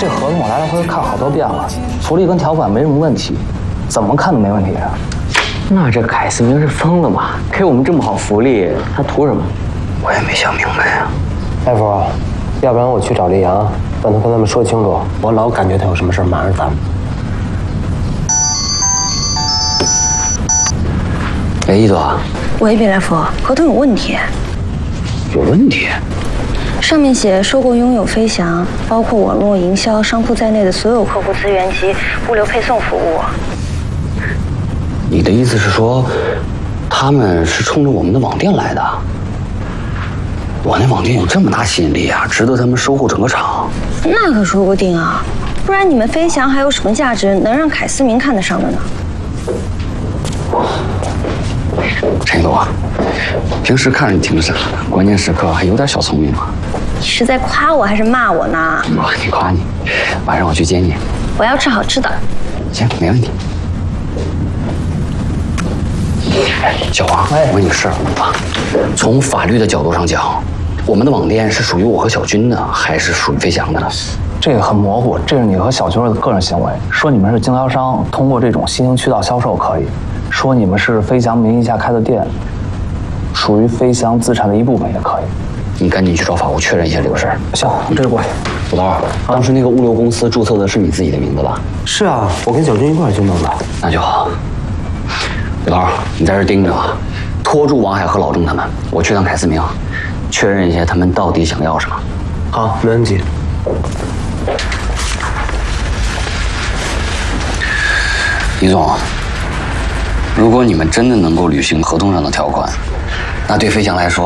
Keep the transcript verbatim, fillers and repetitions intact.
这合同我来来回回看好多遍了，福利跟条款没什么问题，怎么看都没问题啊。 那这凯思明是疯了吧？给我们这么好福利，他图什么？ 我也没想明白啊。 大夫，要不然我去找丽阳，让他跟他们说清楚。我老感觉他有什么事瞒着咱们。 哎，一朵， 喂，别来福，合同有问题。 有问题？ 上面写收购拥有飞翔，包括网络营销、商铺在内的所有客户资源及物流配送服务。 你的意思是说，他们是冲着我们的网店来的？我那网店有这么大吸引力啊，值得他们收购整个厂？ 那可说不定啊，不然你们飞翔还有什么价值能让凯思明看得上的呢？ 陈一朵，平时看着你挺傻的，关键时刻还有点小聪明嘛。 你是在夸我还是骂我呢？ 我你夸你，晚上我去接你。 我要吃好吃的。 行，没问题。小黄，我问你个事儿啊，从法律的角度上讲，我们的网店是属于我和小军的，还是属于飞翔的呢？ 这个很模糊，这是你和小军的个人行为。说你们是经销商，通过这种新型渠道销售可以；说你们是飞翔名义下开的店，属于飞翔资产的一部分也可以。 你赶紧去找法务确认一下这个事儿。 行，我这就过去。 老刀，当时那个物流公司注册的是你自己的名字吧？ 是啊，我跟小军一块儿去弄的。 那就好。老刀，你在这盯着啊，拖住王海和老郑他们，我去趟凯思明，确认一下他们到底想要什么。 好，没问题。 李总，如果你们真的能够履行合同上的条款，那对飞翔来说，